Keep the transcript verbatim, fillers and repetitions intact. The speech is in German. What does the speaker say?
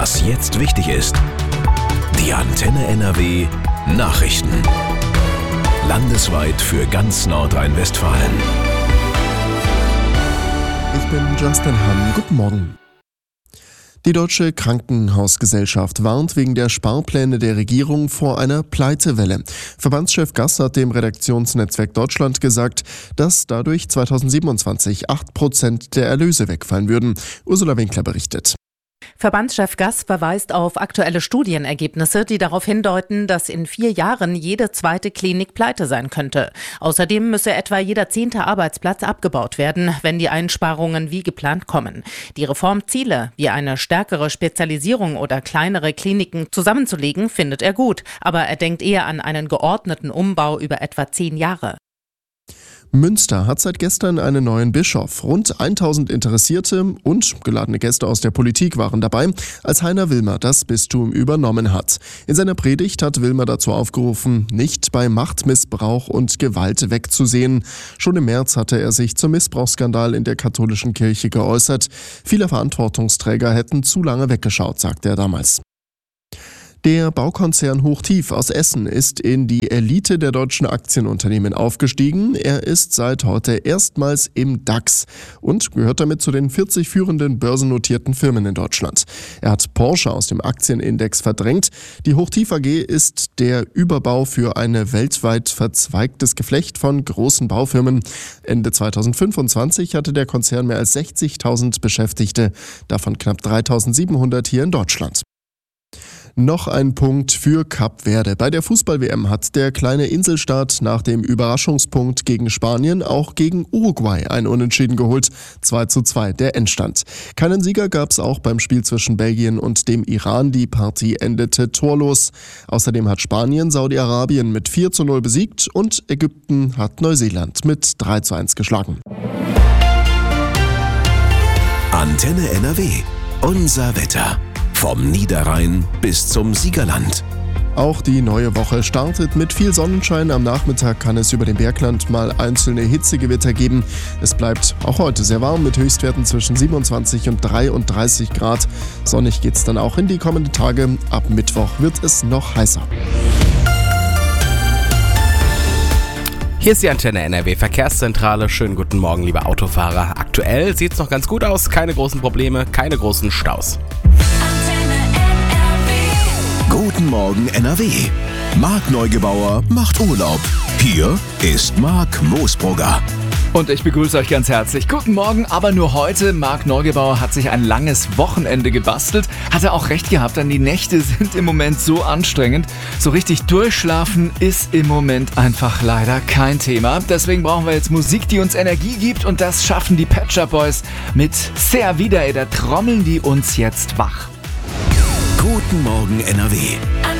Was jetzt wichtig ist. Die Antenne N R W Nachrichten. Landesweit für ganz Nordrhein-Westfalen. Ich bin Justin Hamm. Guten Morgen. Die Deutsche Krankenhausgesellschaft warnt wegen der Sparpläne der Regierung vor einer Pleitewelle. Verbandschef Gass hat dem Redaktionsnetzwerk Deutschland gesagt, dass dadurch zweitausendsiebenundzwanzig acht Prozent der Erlöse wegfallen würden. Ursula Winkler berichtet. Verbandschef Gass verweist auf aktuelle Studienergebnisse, die darauf hindeuten, dass in vier Jahren jede zweite Klinik pleite sein könnte. Außerdem müsse etwa jeder zehnte Arbeitsplatz abgebaut werden, wenn die Einsparungen wie geplant kommen. Die Reformziele, wie eine stärkere Spezialisierung oder kleinere Kliniken zusammenzulegen, findet er gut. Aber er denkt eher an einen geordneten Umbau über etwa zehn Jahre. Münster hat seit gestern einen neuen Bischof. Rund tausend Interessierte und geladene Gäste aus der Politik waren dabei, als Heiner Wilmer das Bistum übernommen hat. In seiner Predigt hat Wilmer dazu aufgerufen, nicht bei Machtmissbrauch und Gewalt wegzusehen. Schon im März hatte er sich zum Missbrauchsskandal in der katholischen Kirche geäußert. Viele Verantwortungsträger hätten zu lange weggeschaut, sagte er damals. Der Baukonzern Hochtief aus Essen ist in die Elite der deutschen Aktienunternehmen aufgestiegen. Er ist seit heute erstmals im DAX und gehört damit zu den vierzig führenden börsennotierten Firmen in Deutschland. Er hat Porsche aus dem Aktienindex verdrängt. Die Hochtief A G ist der Überbau für ein weltweit verzweigtes Geflecht von großen Baufirmen. Ende zweitausendfünfundzwanzig hatte der Konzern mehr als sechzigtausend Beschäftigte, davon knapp dreitausendsiebenhundert hier in Deutschland. Noch ein Punkt für Kap Verde. Bei der Fußball-W M hat der kleine Inselstaat nach dem Überraschungspunkt gegen Spanien auch gegen Uruguay ein Unentschieden geholt. zwei zu zwei der Endstand. Keinen Sieger gab es auch beim Spiel zwischen Belgien und dem Iran. Die Partie endete torlos. Außerdem hat Spanien Saudi-Arabien mit vier zu null besiegt und Ägypten hat Neuseeland mit drei zu eins geschlagen. Antenne N R W. Unser Wetter. Vom Niederrhein bis zum Siegerland. Auch die neue Woche startet mit viel Sonnenschein. Am Nachmittag kann es über dem Bergland mal einzelne Hitzegewitter geben. Es bleibt auch heute sehr warm mit Höchstwerten zwischen siebenundzwanzig und dreiunddreißig Grad. Sonnig geht's dann auch in die kommenden Tage. Ab Mittwoch wird es noch heißer. Hier ist die Antenne N R W Verkehrszentrale. Schönen guten Morgen, liebe Autofahrer. Aktuell sieht es noch ganz gut aus. Keine großen Probleme, keine großen Staus. Guten Morgen N R W. Marc Neugebauer macht Urlaub. Hier ist Marc Moosbrugger. Und ich begrüße euch ganz herzlich. Guten Morgen, aber nur heute. Marc Neugebauer hat sich ein langes Wochenende gebastelt. Hat er auch recht gehabt, denn die Nächte sind im Moment so anstrengend. So richtig durchschlafen ist im Moment einfach leider kein Thema. Deswegen brauchen wir jetzt Musik, die uns Energie gibt. Und das schaffen die Pet Shop Boys mit Sehr wieder. Da trommeln die uns jetzt wach. Guten Morgen N R W.